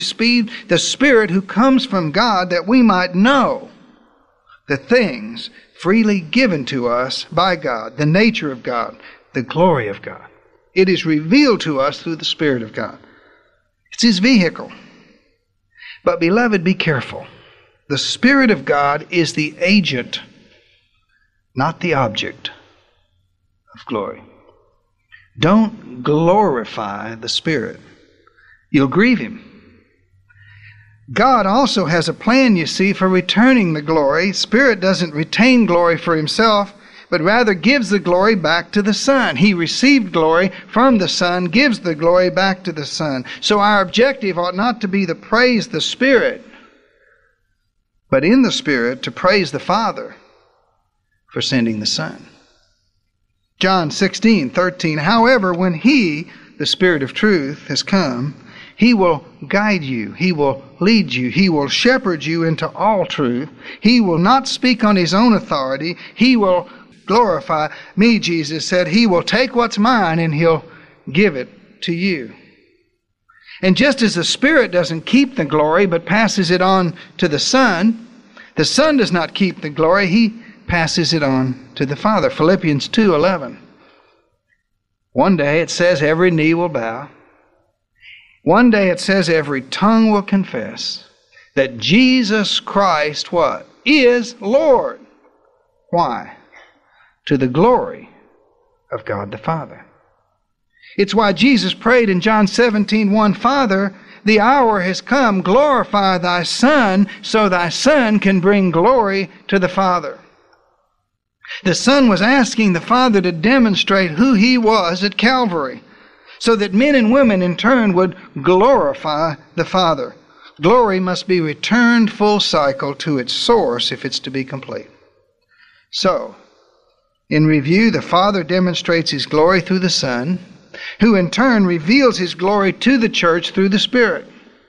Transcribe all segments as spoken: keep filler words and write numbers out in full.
Speed the Spirit who comes from God, that we might know the things freely given to us by God, the nature of God, the glory of God. It is revealed to us through the Spirit of God. It's His vehicle. But beloved, be careful. The Spirit of God is the agent, not the object of glory. Don't glorify the Spirit. You'll grieve Him. God also has a plan, you see, for returning the glory. Spirit doesn't retain glory for Himself, but rather gives the glory back to the Son. He received glory from the Son, gives the glory back to the Son. So our objective ought not to be to praise the Spirit, but in the Spirit to praise the Father for sending the Son. John sixteen thirteen, however, when He, the Spirit of truth, has come, He will guide you. He will lead you. He will shepherd you into all truth. He will not speak on His own authority. He will glorify me, Jesus said. He will take what's mine and He'll give it to you. And just as the Spirit doesn't keep the glory but passes it on to the Son, the Son does not keep the glory. He passes it on to the Father. Philippians two eleven. One day it says every knee will bow. One day it says every tongue will confess that Jesus Christ, what? Is Lord. Why? To the glory of God the Father. It's why Jesus prayed in John seventeen one, Father, the hour has come, glorify Thy Son, so Thy Son can bring glory to the Father. The Son was asking the Father to demonstrate who He was at Calvary, so that men and women in turn would glorify the Father. Glory must be returned full cycle to its source if it's to be complete. So, in review, the Father demonstrates His glory through the Son, who in turn reveals His glory to the church through the Spirit.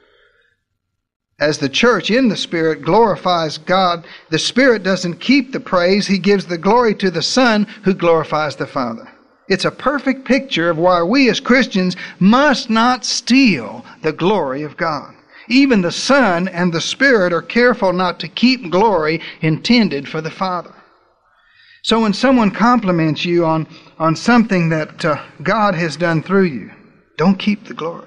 As the church in the Spirit glorifies God, the Spirit doesn't keep the praise. He gives the glory to the Son, who glorifies the Father. It's a perfect picture of why we as Christians must not steal the glory of God. Even the Son and the Spirit are careful not to keep glory intended for the Father. So when someone compliments you on, on something that uh, God has done through you, don't keep the glory.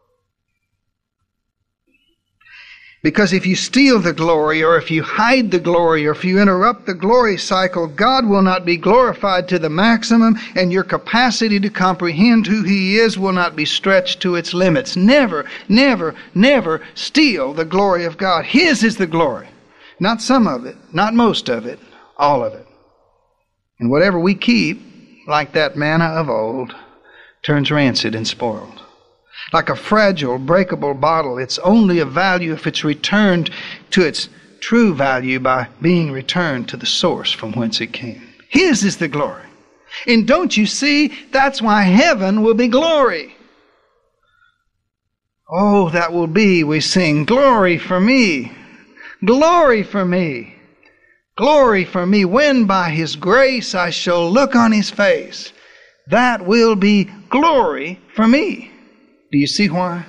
Because if you steal the glory, or if you hide the glory, or if you interrupt the glory cycle, God will not be glorified to the maximum, and your capacity to comprehend who He is will not be stretched to its limits. Never, never, never steal the glory of God. His is the glory. Not some of it, not most of it, all of it. And whatever we keep, like that manna of old, turns rancid and spoiled. Like a fragile, breakable bottle, it's only of value if it's returned to its true value by being returned to the source from whence it came. His is the glory. And don't you see, that's why heaven will be glory. Oh, that will be, we sing, glory for me, glory for me, glory for me, when by His grace I shall look on His face. That will be glory for me. Do you see why?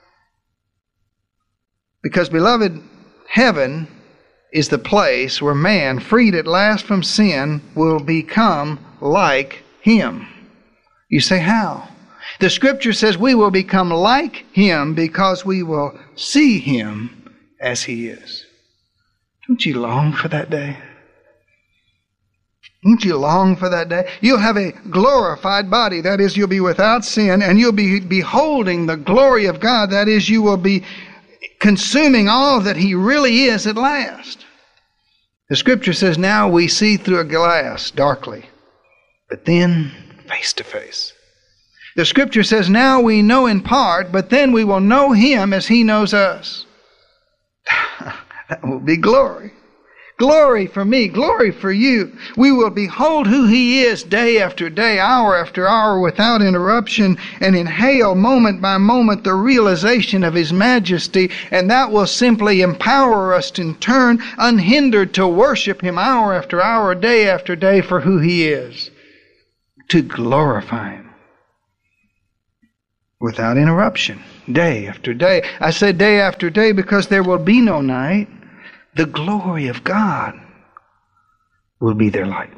Because, beloved, heaven is the place where man, freed at last from sin, will become like Him. You say, how? The Scripture says we will become like Him because we will see Him as He is. Don't you long for that day? Don't you long for that day? You'll have a glorified body. That is, you'll be without sin, and you'll be beholding the glory of God. That is, you will be consuming all that He really is at last. The Scripture says, now we see through a glass darkly, but then face to face. The Scripture says, now we know in part, but then we will know Him as He knows us. That will be glory. Glory for me, glory for you. We will behold who He is day after day, hour after hour, without interruption, and inhale moment by moment the realization of His majesty, and that will simply empower us to turn unhindered to worship Him hour after hour, day after day for who He is, to glorify Him without interruption. day after day. I say day after day because there will be no night. The glory of God will be their light.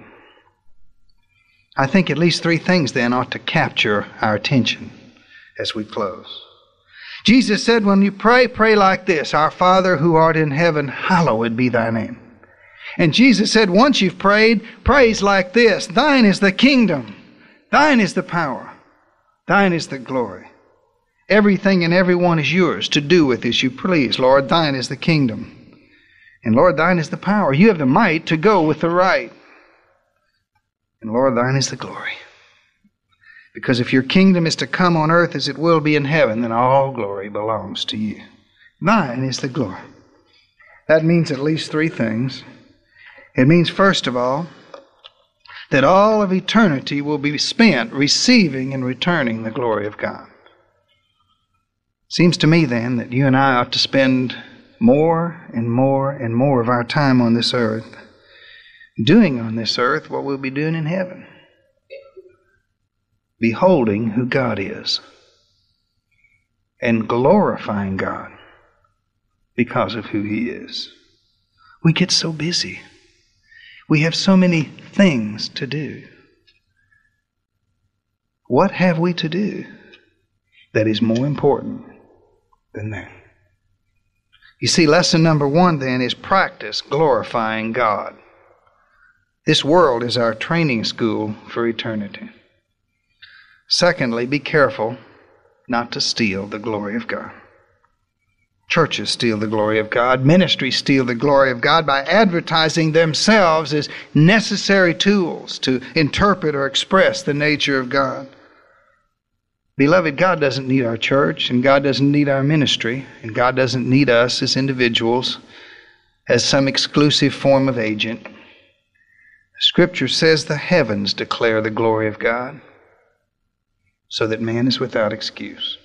I think at least three things then ought to capture our attention as we close. Jesus said, when you pray, pray like this: Our Father who art in heaven, hallowed be thy name. And Jesus said, once you've prayed, praise like this: Thine is the kingdom, thine is the power, thine is the glory. Everything and everyone is yours to do with as you please. Lord, thine is the kingdom. And Lord, thine is the power. You have the might to go with the right. And Lord, thine is the glory. Because if your kingdom is to come on earth as it will be in heaven, then all glory belongs to you. Thine is the glory. That means at least three things. It means, first of all, that all of eternity will be spent receiving and returning the glory of God. Seems to me then that you and I ought to spend more and more and more of our time on this earth doing on this earth what we'll be doing in heaven. Beholding who God is and glorifying God because of who He is. We get so busy. We have so many things to do. What have we to do that is more important than that? You see, lesson number one then is practice glorifying God. This world is our training school for eternity. Secondly, be careful not to steal the glory of God. Churches steal the glory of God. Ministries steal the glory of God by advertising themselves as necessary tools to interpret or express the nature of God. Beloved, God doesn't need our church, and God doesn't need our ministry, and God doesn't need us as individuals as some exclusive form of agent. Scripture says the heavens declare the glory of God, so that man is without excuse.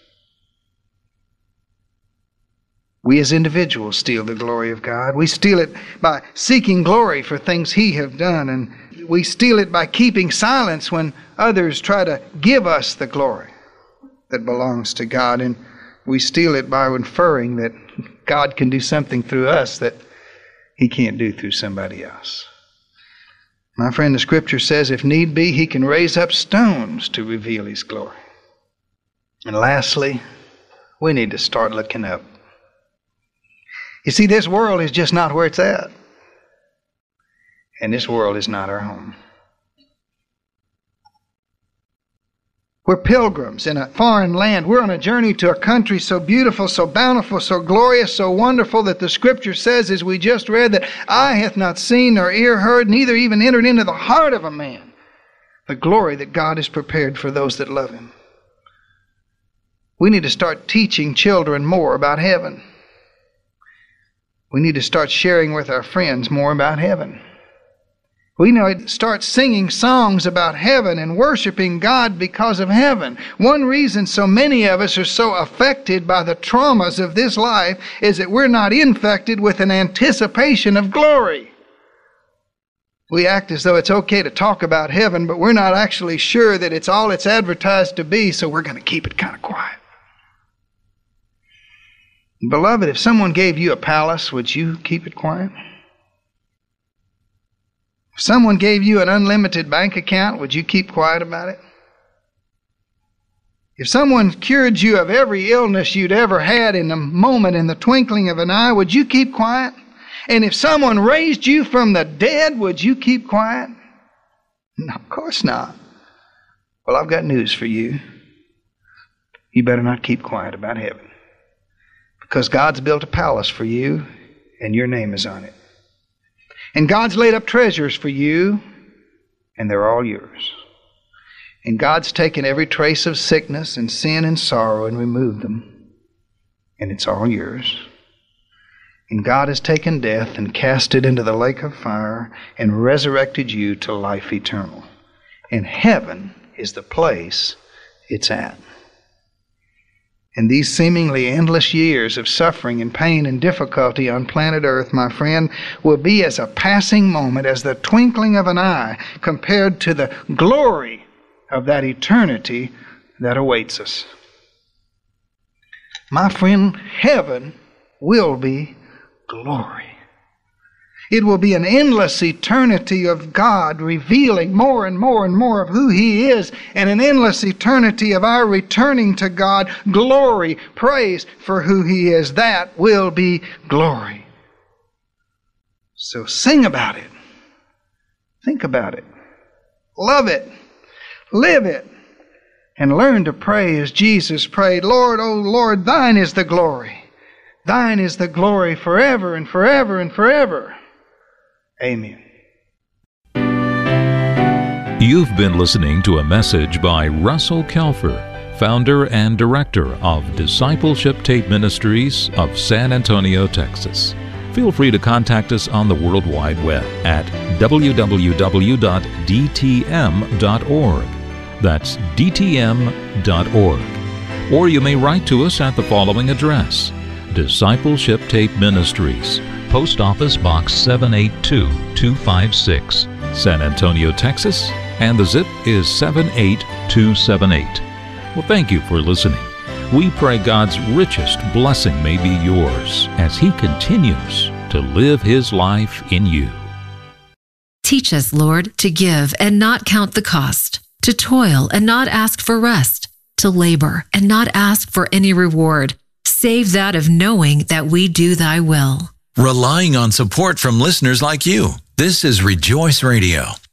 We as individuals steal the glory of God. We steal it by seeking glory for things He have done, and we steal it by keeping silence when others try to give us the glory that belongs to God, and we steal it by inferring that God can do something through us that He can't do through somebody else. My friend, the Scripture says if need be, He can raise up stones to reveal His glory. And lastly, we need to start looking up. You see, this world is just not where it's at. And this world is not our home. We're pilgrims in a foreign land. We're on a journey to a country so beautiful, so bountiful, so glorious, so wonderful that the Scripture says, as we just read, that eye hath not seen nor ear heard, neither even entered into the heart of a man the glory that God has prepared for those that love Him. We need to start teaching children more about heaven. We need to start sharing with our friends more about heaven. We need to start singing songs about heaven and worshiping God because of heaven. One reason so many of us are so affected by the traumas of this life is that we're not infected with an anticipation of glory. We act as though it's okay to talk about heaven, but we're not actually sure that it's all it's advertised to be, so we're going to keep it kind of quiet. Beloved, if someone gave you a palace, would you keep it quiet? If someone gave you an unlimited bank account, would you keep quiet about it? If someone cured you of every illness you'd ever had in a moment, in the twinkling of an eye, would you keep quiet? And if someone raised you from the dead, would you keep quiet? No, of course not. Well, I've got news for you. You better not keep quiet about heaven. Because God's built a palace for you, and your name is on it. And God's laid up treasures for you, and they're all yours. And God's taken every trace of sickness and sin and sorrow and removed them, and it's all yours. And God has taken death and cast it into the lake of fire and resurrected you to life eternal. And heaven is the place it's at. And these seemingly endless years of suffering and pain and difficulty on planet Earth, my friend, will be as a passing moment, as the twinkling of an eye, compared to the glory of that eternity that awaits us. My friend, heaven will be glory. It will be an endless eternity of God revealing more and more and more of who He is, and an endless eternity of our returning to God glory, praise for who He is. That will be glory. So sing about it. Think about it. Love it. Live it. And learn to pray as Jesus prayed, Lord, O Lord, Thine is the glory. Thine is the glory forever and forever and forever. Amen. You've been listening to a message by Russell Kelfer, founder and director of Discipleship Tape Ministries of San Antonio, Texas. Feel free to contact us on the World Wide Web at w w w dot d t m dot org. That's d t m dot org. Or you may write to us at the following address: Discipleship Tape Ministries, Post Office Box seven eight two two five six, San Antonio, Texas, and the zip is seven eight two seven eight. Well, thank you for listening. We pray God's richest blessing may be yours as He continues to live His life in you. Teach us, Lord, to give and not count the cost, to toil and not ask for rest, to labor and not ask for any reward, save that of knowing that we do Thy will. Relying on support from listeners like you, this is Rejoice Radio.